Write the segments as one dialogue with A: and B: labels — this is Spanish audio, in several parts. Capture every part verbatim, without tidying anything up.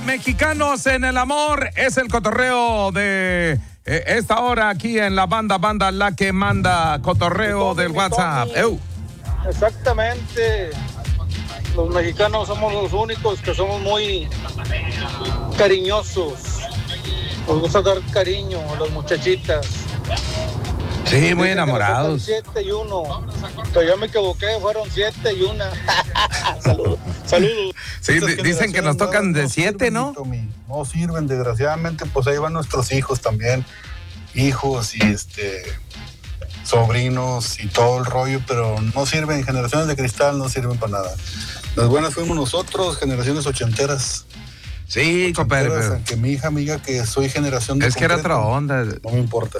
A: Mexicanos en el amor, es el cotorreo de eh, esta hora aquí en la banda, banda la que manda, cotorreo del WhatsApp. Eu.
B: Exactamente, los mexicanos somos los únicos que somos muy cariñosos, nos gusta dar cariño a las muchachitas.
A: Sí, muy enamorados.
B: Siete y uno, pero yo me equivoqué, fueron siete y una. Saludos, saludos.
A: Sí, d- dicen que nos tocan de
C: no
A: siete,
C: sirven,
A: ¿no?
C: Tommy, no sirven, desgraciadamente, pues ahí van nuestros hijos también, hijos y este sobrinos y todo el rollo, pero no sirven, generaciones de cristal no sirven para nada. Las buenas fuimos nosotros, generaciones ochenteras.
A: Sí, compadre.
C: Ochenteras,
A: Pero
C: aunque mi hija me diga que soy generación de
A: es que era
C: concreto,
A: otra onda.
C: no me importa.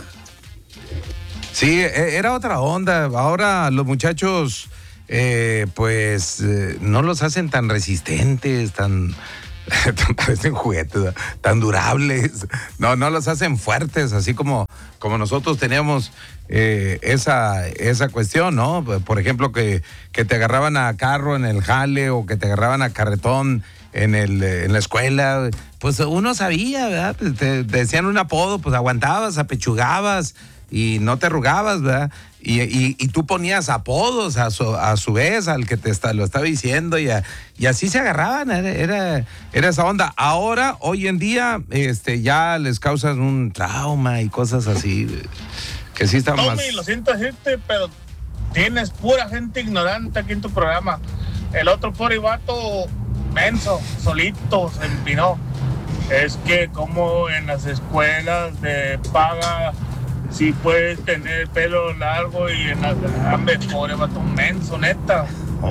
A: Sí, e- era otra onda. Ahora los muchachos, eh, pues, eh, no los hacen tan resistentes, tan, tan parecen juguetes, ¿no? Tan durables. No, no los hacen fuertes, así como, como nosotros teníamos eh, esa, esa cuestión, ¿no? Por ejemplo, que, que te agarraban a carro en el jale o que te agarraban a carretón en el en la escuela. Pues uno sabía, ¿verdad? Te, te decían un apodo, pues aguantabas, apechugabas y no te arrugabas, ¿verdad? Y, y, y tú ponías apodos a su, a su vez al que te está, lo estaba diciendo y, a, y así se agarraban, era, era, era esa onda. Ahora, hoy en día, este, ya les causan un trauma y cosas así, que sí están más...
D: Tommy, lo siento decirte, pero tienes pura gente ignorante aquí en tu programa. El otro pobre vato, menso, solito, se empinó. Es que como en las escuelas de paga... Si puedes tener pelo largo y en la hambre, pobre vato, un menso, neta.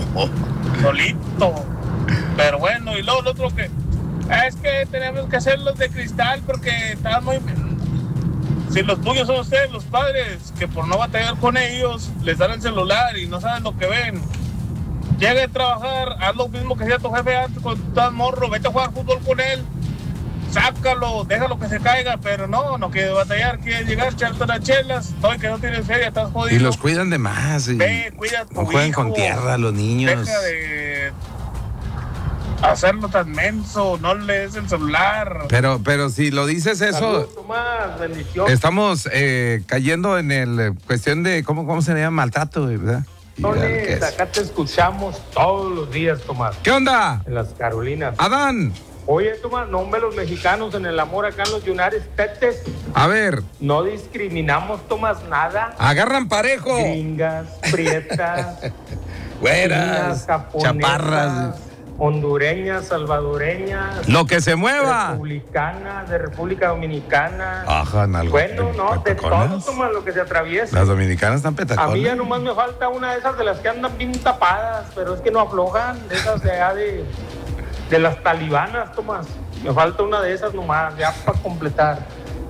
D: Solito. Pero bueno, y luego lo otro que... Es que tenemos que hacerlos de cristal porque están muy... Si los tuyos son ustedes, los padres, que por no batallar con ellos, les dan el celular y no saben lo que ven. Llega a trabajar, haz lo mismo que hacía tu jefe antes cuando tú estabas morro, vete a jugar fútbol con él. Sácalo, déjalo que se caiga, pero no, no quiere batallar, quiere llegar, echarte las chelas, no, que no tienes feria, estás jodido.
A: Y los cuidan de más. Y
D: Ve, cuida a tu
A: no juegan
D: hijo.
A: con tierra los niños.
D: Deja de hacerlo tan menso, no le des el celular.
A: Pero, pero si lo dices eso,
B: Saludos, Tomás, bendiciones.
A: estamos eh, cayendo en el eh, cuestión de, ¿cómo, cómo se llama? Maltrato, ¿verdad? Y,
E: Tony,
A: ¿qué es?
E: acá te escuchamos todos los días, Tomás,
A: ¿Qué onda?
E: en las Carolinas.
A: Adán,
E: Oye, Tomás, no, hombre, los mexicanos en el amor acá en los United States
A: a ver,
E: no discriminamos, Tomás, nada.
A: agarran parejo.
E: Gringas, prietas,
A: Güeras,
E: chinas, japonesas,
A: chaparras,
E: hondureñas, salvadoreñas,
A: lo que se mueva.
E: republicanas, de República Dominicana.
A: Ajá, algo.
E: Bueno, no, de todo,
A: petaconas.
E: Tomás, lo que se atraviesa.
A: Las dominicanas están
E: A mí ya
A: petaconas.
E: nomás me falta una de esas de las que andan bien tapadas, pero es que no aflojan, de esas de allá de, de las talibanas, Tomás. Me falta una de esas nomás, ya para completar.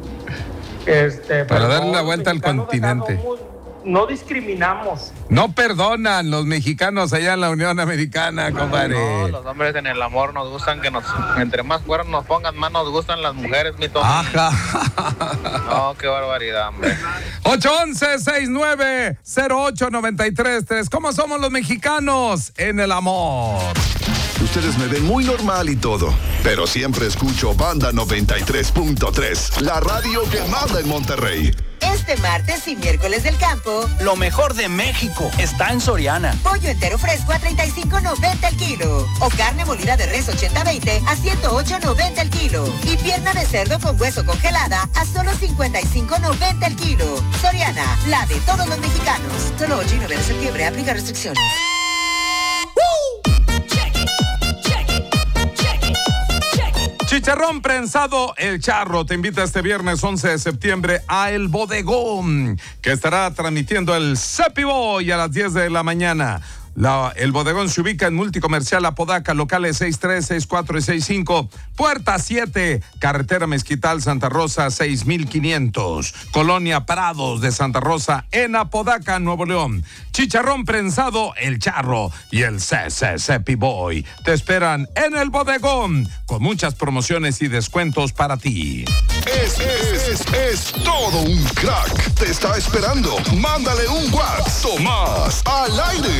E: Este,
A: Para
E: pero
A: darle
E: no,
A: la
E: los
A: vuelta al
E: mexicanos acá
A: continente.
E: somos- no discriminamos.
A: No perdonan los mexicanos allá en la Unión Americana, compadre.
F: No, los hombres en el amor nos gustan que nos, entre más cuernos nos pongan, más nos gustan las mujeres, mi Tommy.
A: Ajá.
F: No, qué barbaridad, hombre.
A: ocho once, sesenta y nueve, cero ocho, noventa y tres tres. ¿Cómo somos los mexicanos en el amor?
G: Ustedes me ven muy normal y todo, pero siempre escucho Banda noventa y tres punto tres, la radio que manda en Monterrey.
H: Este martes y miércoles del campo,
I: Lo mejor de México está en Soriana.
H: pollo entero fresco a treinta y cinco noventa el kilo. O carne molida de res ochenta veinte a ciento ocho noventa el kilo. Y pierna de cerdo con hueso congelada a solo cincuenta y cinco noventa el kilo. Soriana, la de todos los mexicanos. Solo ocho y nueve de septiembre, aplica restricciones.
A: Chicharrón prensado El Charro te invita este viernes once de septiembre a El Bodegón, que estará transmitiendo el Cepi Boy a las diez de la mañana. La, el bodegón se ubica en Multicomercial Apodaca, locales sesenta y tres, sesenta y cuatro y sesenta y cinco, puerta siete, carretera Mezquital, Santa Rosa, seis mil quinientos, Colonia Prados de Santa Rosa, en Apodaca, Nuevo León. Chicharrón prensado, El Charro y el C C Cepi Boy te esperan en el bodegón, con muchas promociones y descuentos para ti.
G: Es, es, es, es todo un crack. Te está esperando. Mándale un WhatsApp. Tomás al aire.